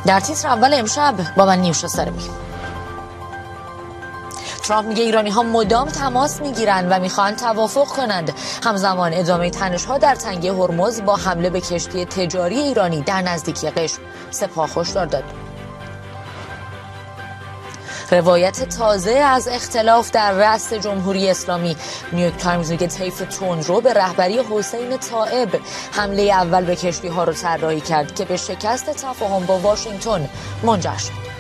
در تیتر اول امشب با من نیوشا سرمی. ترامپ میگه ایرانی ها مدام تماس میگیرند و میخوان توافق کنند. همزمان ادامه تنش‌ها در تنگه هرمز با حمله به کشتی تجاری ایرانی در نزدیکی قشم سپاه هشدار داد. روایت تازه از اختلاف در رأس جمهوری اسلامی. نیویورک تایمز میگه طیف تندرو به رهبری حسین طائب حمله اول به کشتی ها رو طراحی کرد که به شکست تفاهم با واشنگتن منجر شد.